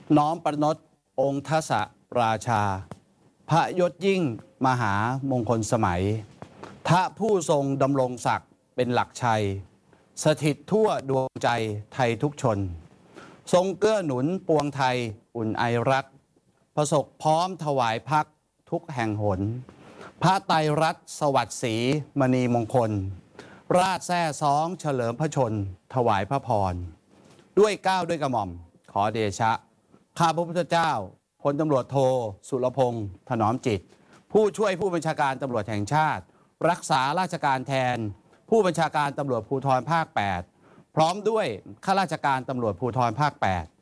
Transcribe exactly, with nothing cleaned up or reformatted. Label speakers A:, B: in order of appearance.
A: น้อมประนตองค์ทศราชา พระยศยิ่งมหามงคลสมัยทะผู้ทรงดำรงศักดิ์เป็นหลักชัย สถิตทั่วดวงใจไทยทุกชน ทรงเกื้อหนุนปวงไทยอุ่นไอรัก ประสบพร้อมถวายพักทุกแห่งหน พระไตรรัตน์สวัสดิ์ศรีมณีมงคล ราชแท้ซ้องเฉลิมพระชนถวายพระพร ด้วยเกล้าด้วยกระหม่อมขอเดชะ ข้าพระพุทธเจ้าพลตำรวจโทสุรพงษ์ถนอมจิต ผู้ช่วยผู้บัญชาการตำรวจแห่งชาติ รักษาราชการแทน ผู้บัญชาการตำรวจภูธรภาค แปด พร้อมด้วยข้าราชการตำรวจภูธรภาค แปด